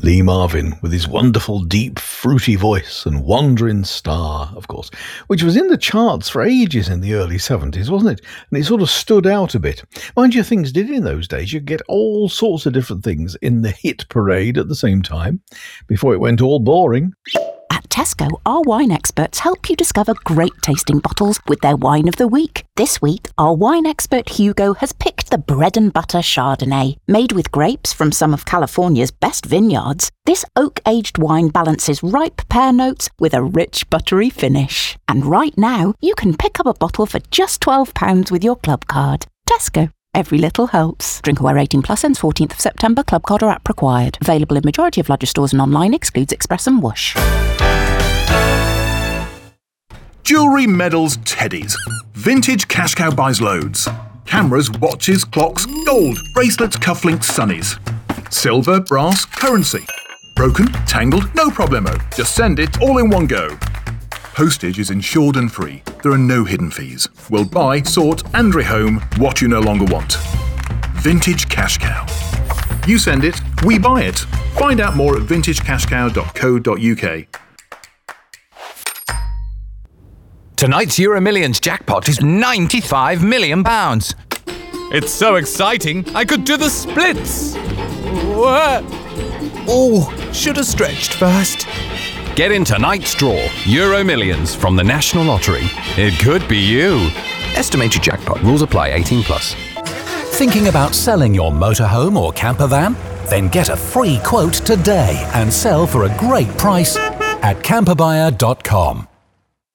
Lee Marvin, with his wonderful, deep, fruity voice and Wandering Star, of course, which was in the charts for ages in the early 70s, wasn't it? And it sort of stood out a bit. Mind you, things did in those days. You could get all sorts of different things in the hit parade at the same time, before it went all boring. At Tesco, our wine experts help you discover great tasting bottles with their wine of the week. This week, our wine expert Hugo has picked the bread and butter Chardonnay. Made with grapes from some of California's best vineyards, this oak-aged wine balances ripe pear notes with a rich buttery finish. And right now, you can pick up a bottle for just £12 with your club card. Tesco. Every little helps. Drink aware 18 plus ends 14th of September. Club card or app required. Available in majority of larger stores and online. Excludes Express and Whoosh. Jewellery, medals, teddies. Vintage Cash Cow buys loads. Cameras, watches, clocks, gold, bracelets, cufflinks, sunnies. Silver, brass, currency. Broken, tangled, no problemo. Just send it all in one go. Postage is insured and free. There are no hidden fees. We'll buy, sort and rehome what you no longer want. Vintage Cash Cow. You send it, we buy it. Find out more at vintagecashcow.co.uk. Tonight's EuroMillions jackpot is £95 million. It's so exciting, I could do the splits. Oh, should have stretched first. Get in tonight's draw, EuroMillions from the National Lottery. It could be you. Estimated jackpot. Rules apply. 18 plus. Thinking about selling your motorhome or camper van? Then get a free quote today and sell for a great price at camperbuyer.com.